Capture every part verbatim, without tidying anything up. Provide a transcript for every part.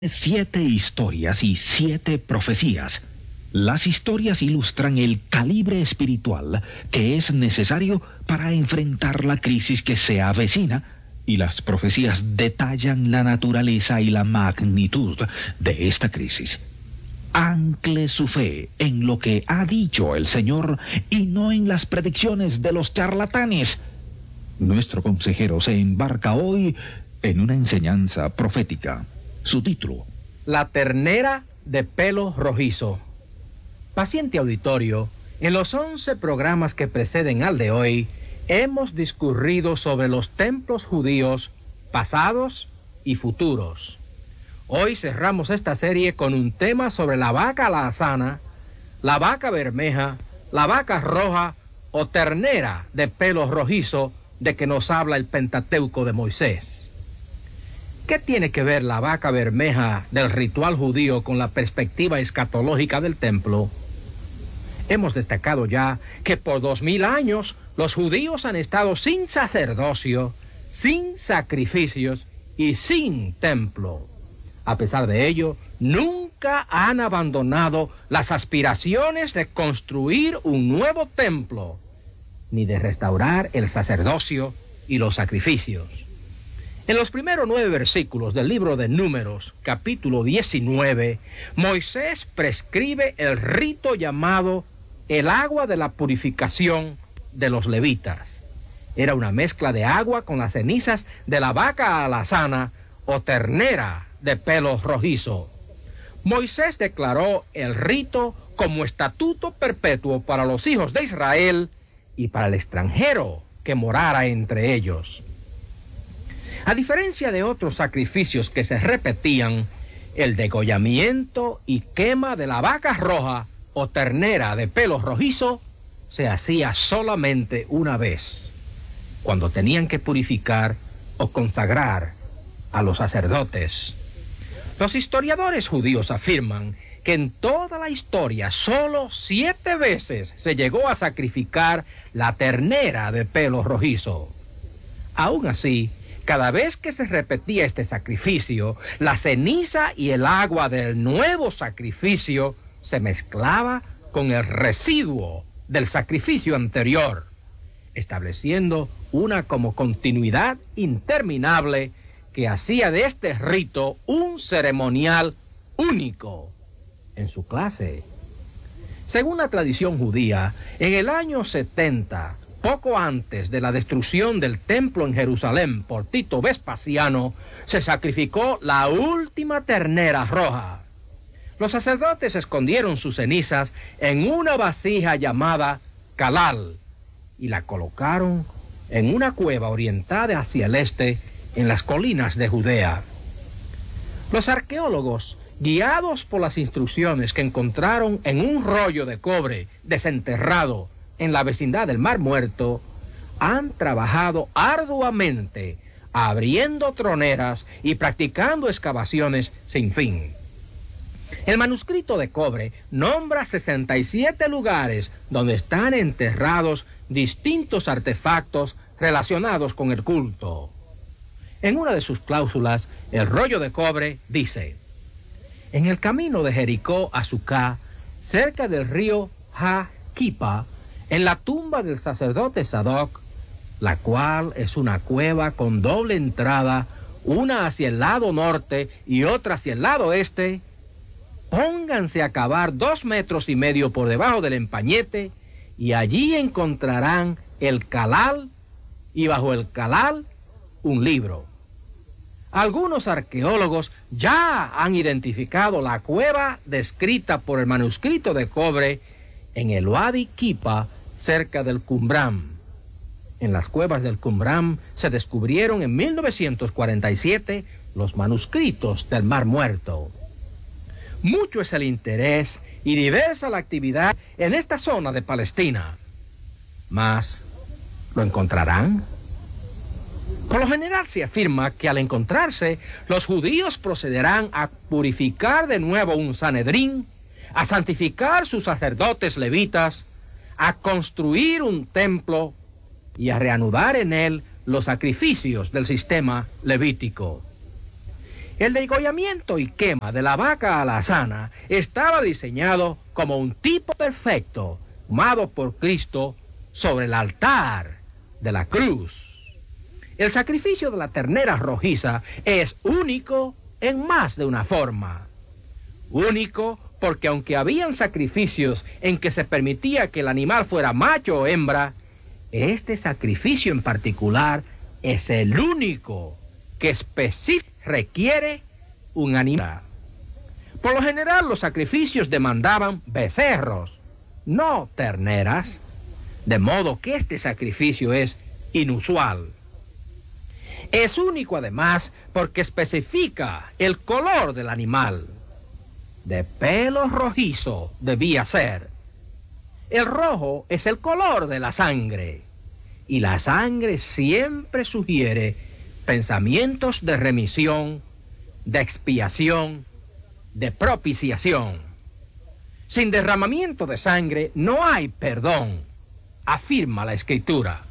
Siete historias y siete profecías. Las historias ilustran el calibre espiritual que es necesario para enfrentar la crisis que se avecina, y las profecías detallan la naturaleza y la magnitud de esta crisis. Ancle su fe en lo que ha dicho el Señor y no en las predicciones de los charlatanes. Nuestro consejero se embarca hoy en una enseñanza profética. Su título: La ternera de pelo rojizo. Paciente auditorio, en los once programas que preceden al de hoy, hemos discurrido sobre los templos judíos pasados y futuros. Hoy cerramos esta serie con un tema sobre la vaca alazana, la vaca bermeja, la vaca roja o ternera de pelo rojizo de que nos habla el Pentateuco de Moisés. ¿Qué tiene que ver la vaca bermeja del ritual judío con la perspectiva escatológica del templo? Hemos destacado ya que por dos mil años los judíos han estado sin sacerdocio, sin sacrificios y sin templo. A pesar de ello, nunca han abandonado las aspiraciones de construir un nuevo templo, ni de restaurar el sacerdocio y los sacrificios. En los primeros nueve versículos del libro de Números, capítulo diecinueve, Moisés prescribe el rito llamado el agua de la purificación de los levitas. Era una mezcla de agua con las cenizas de la vaca alazana o ternera de pelo rojizo. Moisés declaró el rito como estatuto perpetuo para los hijos de Israel y para el extranjero que morara entre ellos. A diferencia de otros sacrificios que se repetían, el degollamiento y quema de la vaca roja o ternera de pelo rojizo se hacía solamente una vez, cuando tenían que purificar o consagrar a los sacerdotes. Los historiadores judíos afirman que en toda la historia solo siete veces se llegó a sacrificar la ternera de pelo rojizo. Aún así, cada vez que se repetía este sacrificio, la ceniza y el agua del nuevo sacrificio se mezclaba con el residuo del sacrificio anterior, estableciendo una como continuidad interminable que hacía de este rito un ceremonial único en su clase. Según la tradición judía, en el año setenta, poco antes de la destrucción del templo en Jerusalén por Tito Vespasiano, se sacrificó la última ternera roja. Los sacerdotes escondieron sus cenizas en una vasija llamada calal y la colocaron en una cueva orientada hacia el este en las colinas de Judea. Los arqueólogos, guiados por las instrucciones que encontraron en un rollo de cobre desenterrado en la vecindad del Mar Muerto, han trabajado arduamente, abriendo troneras y practicando excavaciones sin fin. El manuscrito de cobre nombra sesenta y siete lugares donde están enterrados distintos artefactos relacionados con el culto. En una de sus cláusulas, el rollo de cobre dice: en el camino de Jericó a Sucá, cerca del río Ha-Kipa, en la tumba del sacerdote Sadoc, la cual es una cueva con doble entrada, una hacia el lado norte y otra hacia el lado este, pónganse a cavar dos metros y medio por debajo del empañete, y allí encontrarán el calal, y bajo el calal un libro. Algunos arqueólogos ya han identificado la cueva descrita por el manuscrito de cobre en el Wadi Kipa, cerca del Qumran. En las cuevas del Qumran se descubrieron en mil novecientos cuarenta y siete los manuscritos del Mar Muerto. Mucho es el interés y diversa la actividad en esta zona de Palestina. Mas, ¿lo encontrarán? Por lo general se afirma que al encontrarse, los judíos procederán a purificar de nuevo un Sanedrín, a santificar sus sacerdotes levitas, a construir un templo y a reanudar en él los sacrificios del sistema levítico. El degollamiento y quema de la vaca alazana estaba diseñado como un tipo perfecto, amado por Cristo sobre el altar de la cruz. El sacrificio de la ternera rojiza es único en más de una forma. Único porque aunque habían sacrificios en que se permitía que el animal fuera macho o hembra, este sacrificio en particular es el único que específicamente requiere un animal. Por lo general, los sacrificios demandaban becerros, no terneras, de modo que este sacrificio es inusual. Es único además porque especifica el color del animal. De pelo rojizo debía ser. El rojo es el color de la sangre, y la sangre siempre sugiere pensamientos de remisión, de expiación, de propiciación. Sin derramamiento de sangre no hay perdón, afirma la Escritura.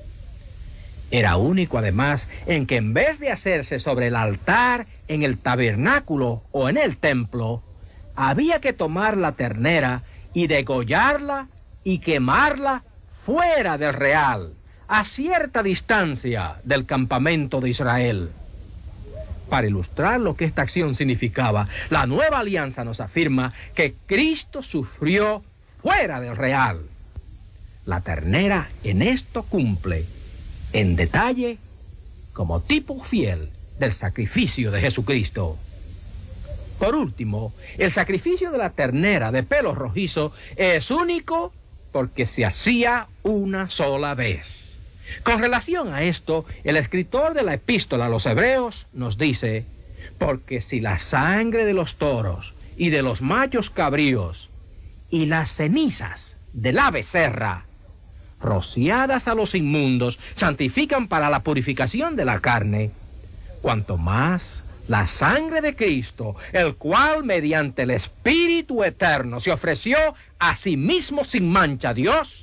Era único además en que en vez de hacerse sobre el altar en el tabernáculo o en el templo, había que tomar la ternera y degollarla y quemarla fuera del real, a cierta distancia del campamento de Israel. Para ilustrar lo que esta acción significaba, la Nueva Alianza nos afirma que Cristo sufrió fuera del real. La ternera en esto cumple, en detalle, como tipo fiel del sacrificio de Jesucristo. Por último, el sacrificio de la ternera de pelo rojizo es único porque se hacía una sola vez. Con relación a esto, el escritor de la epístola a los Hebreos nos dice: porque si la sangre de los toros y de los machos cabríos y las cenizas de la becerra, rociadas a los inmundos, santifican para la purificación de la carne, cuanto más la sangre de Cristo, el cual mediante el Espíritu Eterno se ofreció a sí mismo sin mancha a Dios,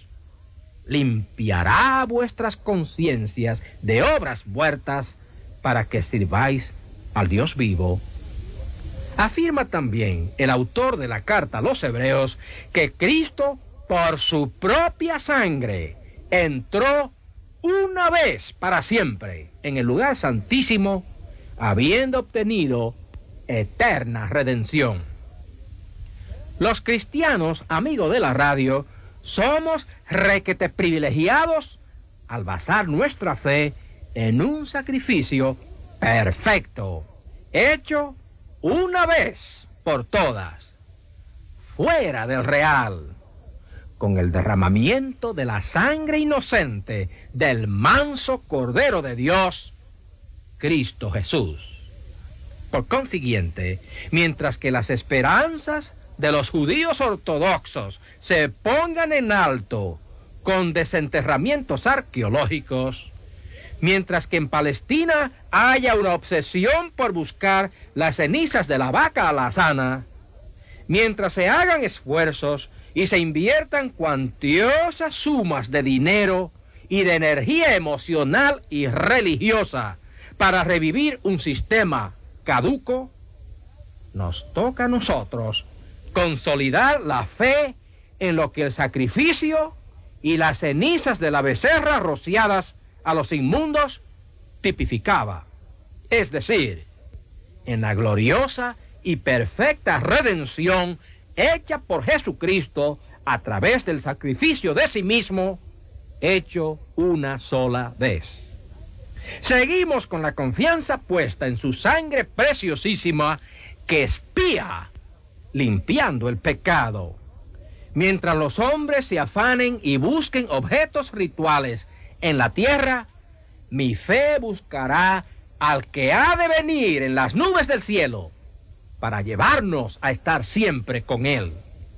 limpiará vuestras conciencias de obras muertas para que sirváis al Dios vivo. Afirma también el autor de la carta a los Hebreos que Cristo, por su propia sangre, entró una vez para siempre en el lugar santísimo, habiendo obtenido eterna redención. Los cristianos, amigos de la radio, somos requete privilegiados al basar nuestra fe en un sacrificio perfecto, hecho una vez por todas, fuera del real, con el derramamiento de la sangre inocente del manso Cordero de Dios, Cristo Jesús. Por consiguiente, mientras que las esperanzas de los judíos ortodoxos se pongan en alto con desenterramientos arqueológicos, mientras que en Palestina haya una obsesión por buscar las cenizas de la vaca alazana, mientras se hagan esfuerzos y se inviertan cuantiosas sumas de dinero y de energía emocional y religiosa para revivir un sistema caduco, nos toca a nosotros consolidar la fe en lo que el sacrificio y las cenizas de la becerra rociadas a los inmundos tipificaba, es decir, en la gloriosa y perfecta redención hecha por Jesucristo a través del sacrificio de sí mismo, hecho una sola vez. Seguimos con la confianza puesta en su sangre preciosísima que expía, limpiando el pecado. Mientras los hombres se afanen y busquen objetos rituales en la tierra, mi fe buscará al que ha de venir en las nubes del cielo para llevarnos a estar siempre con él.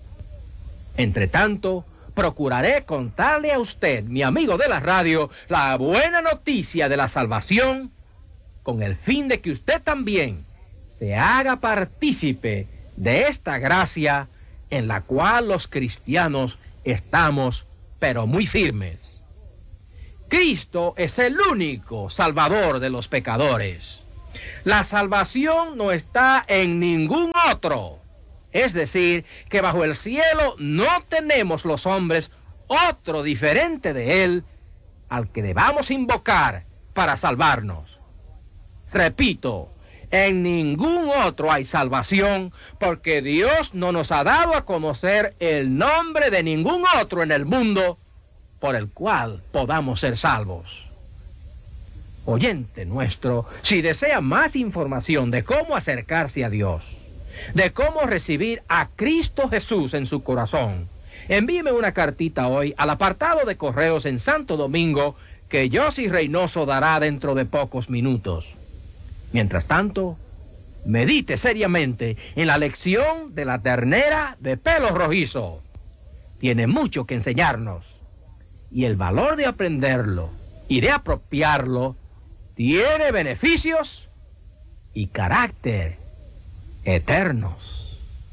Entre tanto, procuraré contarle a usted, mi amigo de la radio, la buena noticia de la salvación, con el fin de que usted también se haga partícipe de esta gracia en la cual los cristianos estamos, pero muy firmes. Cristo es el único Salvador de los pecadores. La salvación no está en ningún otro. Es decir, que bajo el cielo no tenemos los hombres otro diferente de Él al que debamos invocar para salvarnos. Repito, en ningún otro hay salvación, porque Dios no nos ha dado a conocer el nombre de ningún otro en el mundo por el cual podamos ser salvos. Oyente nuestro, si desea más información de cómo acercarse a Dios, de cómo recibir a Cristo Jesús en su corazón, envíeme una cartita hoy al apartado de correos en Santo Domingo, que Yossi Reynoso dará dentro de pocos minutos. Mientras tanto, medite seriamente en la lección de la ternera de pelo rojizo. Tiene mucho que enseñarnos, y el valor de aprenderlo y de apropiarlo tiene beneficios y carácter eternos.